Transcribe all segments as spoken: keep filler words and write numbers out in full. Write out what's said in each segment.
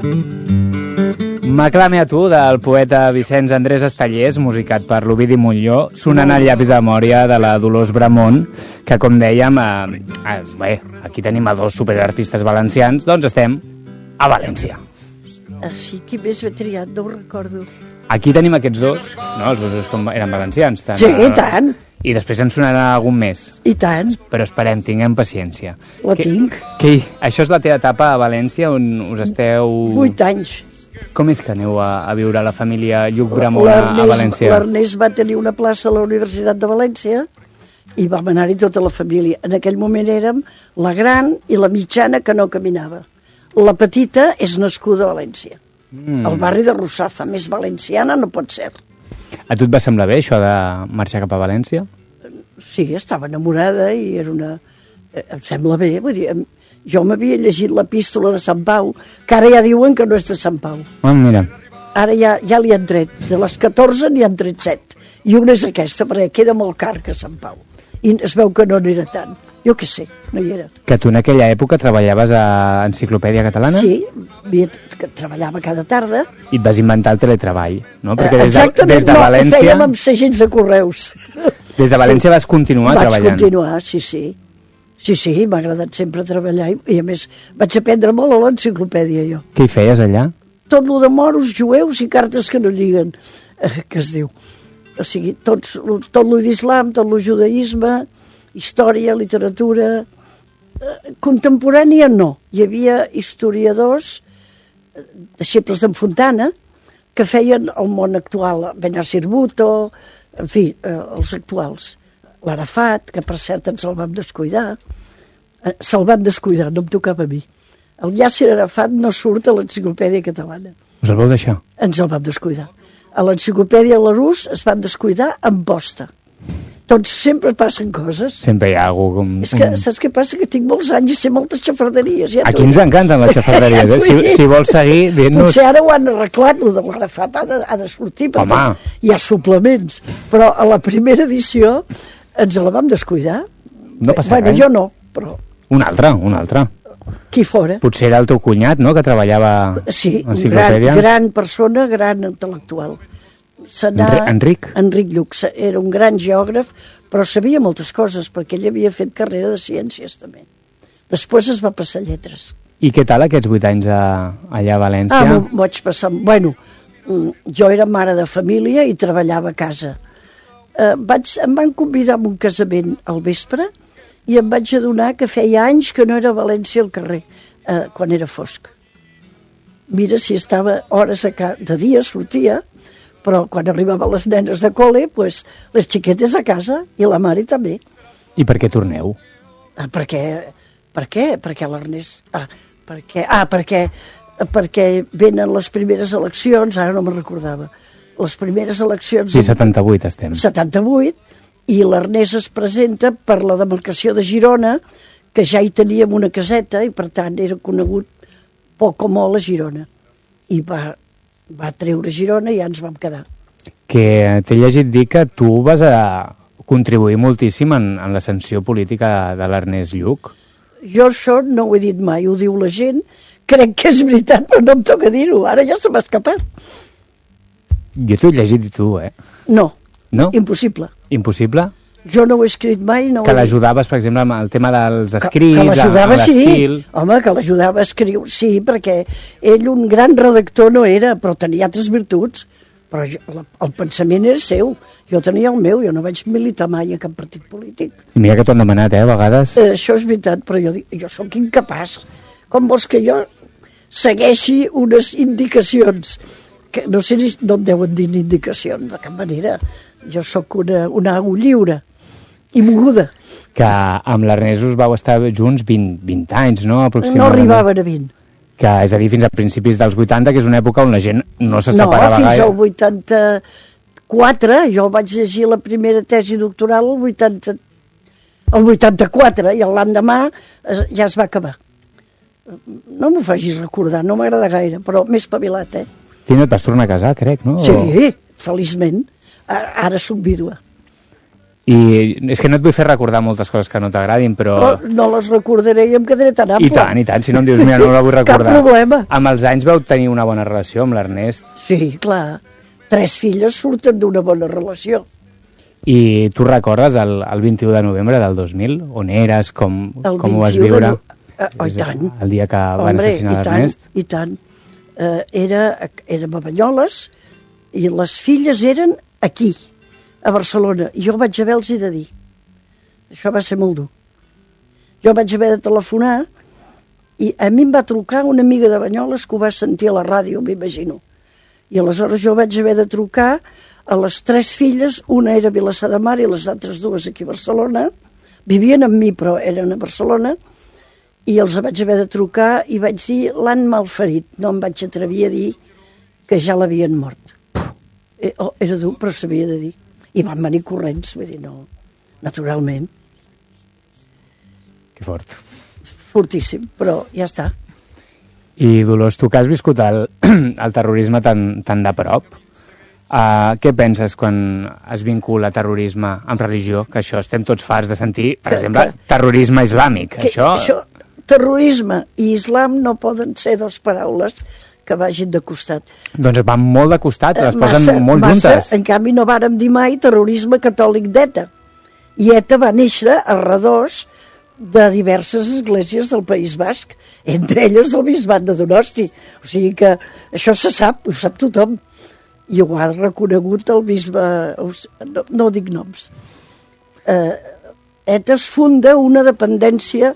M'aclame a tu, del poeta Vicenç Andrés Estallés, musicat per l'Ovidi Montllor, sonant el llapis de memòria de la Dolors Bramont, que, com dèiem, eh, eh, bé, aquí tenim a dos superartistes valencians, doncs estem a València. Així, qui més m'he triat? No ho recordo. Aquí tenim aquests dos, no? Els dos són, eren valencians. Tant, Sí, i tant. I després en sonarà algun més. I tant. Però esperem, tinguem paciència. La que, tinc. Que, això és la teva etapa a València, on us esteu... Vuit anys. Com és que aneu a, a viure a la família Lluc Bramont a, a València? L'Ernest va tenir una plaça a la Universitat de València i vam anar-hi tota la família. En aquell moment érem la gran i la mitjana que no caminava. La petita és nascuda a València. Mm. El barri de Russafa, més valenciana no pot ser. A tu et va semblar bé això de marxar cap a València? Sí, estava enamorada i era una... Em sembla bé, vull dir... Jo m'havia llegit l'epístola de Sant Pau, que ara ja diuen que no és de Sant Pau. Ah, mira. Ara ja, ja li han tret. De les catorze n'hi han tret set. I una és aquesta, perquè queda molt car que Sant Pau. I es veu que no n'era tant. Jo què sé, no hi era. Que tu en aquella època treballaves a Enciclopèdia Catalana? Sí, havia, que treballava cada tarda. I et vas inventar el teletreball, no? Perquè des de, Exactament, des de no, València... ho fèiem amb segents de correus. Des de València sí. Vas continuar Vaig treballant. Vaig continuar, sí, sí. Sí, sí, m'ha agradat sempre treballar i, i a més vaig aprendre molt a l'enciclopèdia jo. Què hi feies allà? Tot lo de moros, jueus i cartes que no lliguen, eh, que es diu. O sigui, tots, tot lo d'islam, tot lo judaïsme, història, literatura... Eh, contemporània no. Hi havia historiadors, deixebles d'en Fontana, que feien el món actual, Benazir Bhutto, en fi, eh, els actuals. L'Arafat, que per cert ens el vam descuidar, eh, se'l van descuidar, no em tocava a mi. El Yasser Arafat no surt a l'Enciclopèdia Catalana. Us el vau deixar? Ens el vam descuidar. A l'Enciclopèdia Larousse es van descuidar amb bosta. Doncs sempre passen coses. Sempre hi ha algú com... És que, saps què passa? Que tinc molts anys i sé moltes xafarderies. Ja Aquí ens encanten les xafarderies, eh? Si, si vols seguir, dient-nos... Potser ara ho han arreglat, el de l'Arafat ha, de, ha de sortir, perquè Home. Hi ha suplements. Però a la primera edició ens la vam descuidar. No passa bueno, res. Jo no, però... Un altre, un altre. Qui fora. Potser era el teu cunyat, no?, que treballava sí, a Enciclopèdia. Gran, gran persona, gran intel·lectual. Enri Enric? Enric Lluc, era un gran geògraf, però sabia moltes coses, perquè ell havia fet carrera de ciències, també. Després es va passar lletres. I què tal aquests vuit anys a, allà a València? Ah, m'ho vaig passar... Bueno, jo era mare de família i treballava a casa. Eh, vaig, em van convidar a un casament al vespre i em vaig adonar que feia anys que no era a València al carrer, eh, quan era fosc. Mira, si estava hores a casa, de dia sortia, però quan arribaven les nenes de col·le, pues, les xiquetes a casa i la mare també. I per què torneu? Ah, perquè, per què? Perquè l'Ernest... Ah, perquè, ah perquè, perquè venen les primeres eleccions, ara no me'n recordava, les primeres eleccions... Sí, setanta-vuit estem. setanta-vuit, i l'Ernest es presenta per la demarcació de Girona, que ja hi teníem una caseta, i per tant era conegut poc o molt a Girona. I va, va treure Girona i ja ens vam quedar. Que t'he llegit dir que tu vas a contribuir moltíssim en, en l'ascensió política de l'Ernest Lluc. Jo això no ho he dit mai, ho diu la gent, crec que és veritat, però no em toca dir-ho, ara ja se m'ha escapat. Jo t'ho he llegit i tu, eh? No, no? Impossible. Impossible? Jo no ho he escrit mai. No que l'ajudaves, per exemple, amb el tema dels escrits, que, que l'ajudava, amb l'estil... Sí. Home, que l'ajudava a escriure, sí, perquè ell un gran redactor no era, però tenia altres virtuts. Però jo, el pensament era seu. Jo tenia el meu, jo no vaig militar mai a cap partit polític. I mira que t'ho han demanat, eh, a vegades. Eh, això és veritat, però jo, jo sóc incapaç. Com vols que jo segueixi unes indicacions? Que no sé ni no em deuen dir indicacions, de cap manera. Jo sóc una, una au lliure i moguda. Que amb l'Ernest us vau estar junts vint, vint anys, no? No arribaven a vint. Que, és a dir, fins a principis dels vuitanta, que és una època on la gent no se separava gaire. No, fins al vuitanta-quatre, jo vaig llegir la primera tesi doctoral el vuitanta, el vuitanta-quatre, i l'endemà ja es va acabar. No m'ho facis recordar, no m'agrada gaire, però m'he espavilat, eh? Tu no et vas tornar a casar, crec, no? Sí, feliçment. Ara soc vídua. I és que no et vull fer recordar moltes coses que no t'agradin, però... No, no les recordaré i em quedaré tan ample. I tant, i tant, si no em dius, mira, no la vull recordar. Cap problema. Amb els anys vau tenir una bona relació amb l'Ernest. Sí, clar. Tres filles surten d'una bona relació. I tu recordes el, el vint-i-u de novembre del dos mil? On eres? Com, com ho vas viure? No... Uh, oh, i tant. El dia que van Hombre, assassinar i l'Ernest? Tant, i tant. Uh, era, érem a Banyoles i les filles eren aquí, a Barcelona. I jo vaig haver-los de dir. Això va ser molt dur. Jo vaig haver de telefonar i a mi em va trucar una amiga de Banyoles que ho va sentir a la ràdio, m'imagino. I aleshores jo vaig haver de trucar a les tres filles, una era a Vilassar de Mar i les altres dues aquí a Barcelona. Vivien amb mi, però eren a Barcelona. I els vaig haver de trucar i vaig dir, l'han malferit. No em vaig atrevir a dir que ja l'havien mort. Eh, oh, era dur, però s'havia de dir. I van venir corrents, vull dir, no, naturalment. Que fort. Fortíssim, però ja està. I Dolors, tu que has viscut el, el terrorisme tan, tan de prop, uh, què penses quan es vincula terrorisme amb religió? Que això estem tots farts de sentir, per que, exemple, que, terrorisme islàmic. Que, això... això, terrorisme i islam no poden ser dues paraules que vagin de costat. Doncs van molt de costat, les massa, posen molt massa, juntes. En canvi no vàrem dir mai terrorisme catòlic d'ETA. I ETA va néixer a redós de diverses esglésies del País Basc, entre elles del bisbat de Donosti. O sigui que això se sap, ho sap tothom. I ho ha reconegut el bisbe... No, no dic noms. Eh, ETA es funda una dependència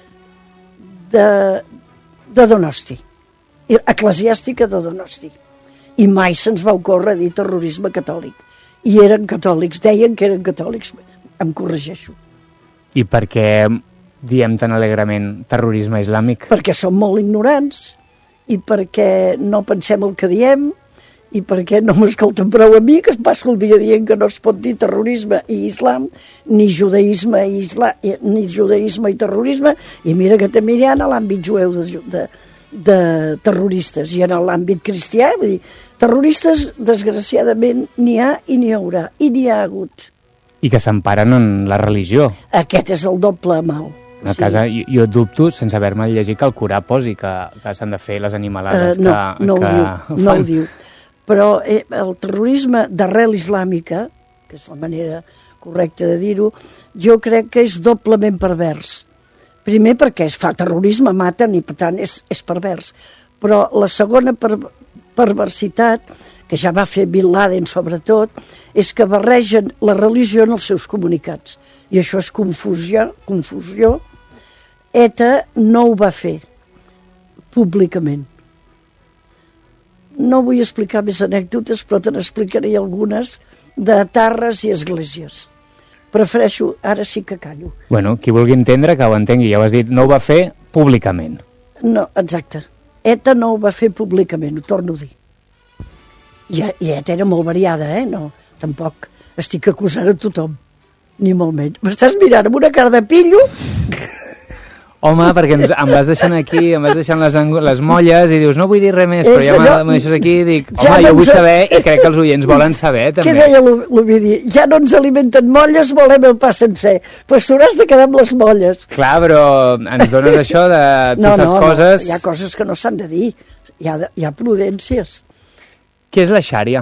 de, de Donosti, eclesiàstica de Donosti. I mai se'ns va ocórrer dir terrorisme catòlic. I eren catòlics, deien que eren catòlics. Em corregeixo. I per què diem tan alegrement terrorisme islàmic? Perquè som molt ignorants i perquè no pensem el que diem i perquè no m'escolten prou a mi, que es passo el dia dient que no es pot dir terrorisme i islam, ni judaïsme i, islam, ni judaïsme i terrorisme, i mira que també hi ha en l'àmbit jueu de, de, de terroristes i en l'àmbit cristià, vull dir, terroristes desgraciadament n'hi ha i n'hi haurà, i n'hi ha hagut. I que s'emparen en la religió. Aquest és el doble mal. A casa, sí. jo, jo dubto, sense haver-me llegit, que el Corà posi que, que s'han de fer les animalades uh, no, que, no que ho diu, fan. No ho diu. Però eh, el terrorisme d'arrel islàmica, que és la manera correcta de dir-ho, jo crec que és doblement pervers. Primer perquè es fa terrorisme, maten i per tant és, és pervers. Però la segona per, perversitat, que ja va fer Bin Laden sobretot, és que barregen la religió en els seus comunicats. I això és confusió. confusió. ETA no ho va fer públicament. No vull explicar més anècdotes, però te n'explicaré algunes de tarres i esglésies. Prefereixo, ara sí que callo. Bueno, qui vulgui entendre, que ho entengui. Ja ho has dit, no ho va fer públicament. No, exacte. ETA no ho va fer públicament, ho torno a dir. I, i ETA era molt variada, eh? No, tampoc estic acusant a tothom, ni molt menys. M'estàs mirant amb una cara de pillo? Home, perquè ens, em vas deixant aquí, em vas deixant les, les molles i dius, no vull dir res més, però ja no, me deixes aquí i dic, home, ja no jo vull saber, i crec que els oients volen saber, també. Què deia l'Ovidi? Ja no ens alimenten molles, volem el pa sencer. Doncs pues t'hauràs de quedar amb les molles. Clar, però ens dones això de... Tu no, saps no, coses... No, hi ha coses que no s'han de dir, hi ha, hi ha prudències. Què és la xària?